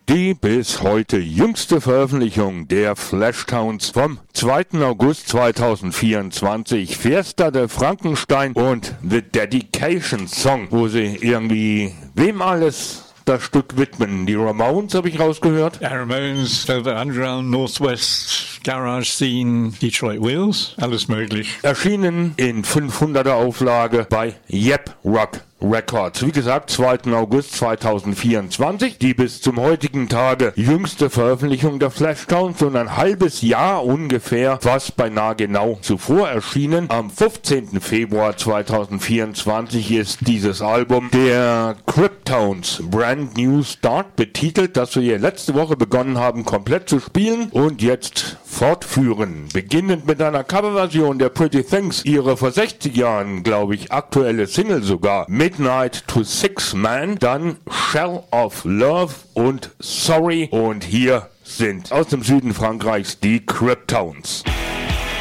Die bis heute jüngste Veröffentlichung der Flashtones vom 2. August 2024. Fiesta de Frankenstein und The Dedication Song, wo sie irgendwie wem alles das Stück widmen. Die Ramones habe ich rausgehört. Ja, Ramones, the Underground, Northwest, Garage Scene, Detroit Wheels, alles möglich. Erschienen in 500er Auflage bei Yep Rock Records. Wie gesagt, 2. August 2024, die bis zum heutigen Tage jüngste Veröffentlichung der Flashtones und ein halbes Jahr ungefähr, fast beinahe genau zuvor erschienen. Am 15. Februar 2024 ist dieses Album der Cryptones Brand New Start betitelt, das wir hier letzte Woche begonnen haben komplett zu spielen und jetzt fortführen. Beginnend mit einer Coverversion der Pretty Things, ihre vor 60 Jahren, glaube ich, aktuelle Single sogar, Midnight to Six Man, dann Shell of Love und Sorry und hier sind aus dem Süden Frankreichs die Cryptones.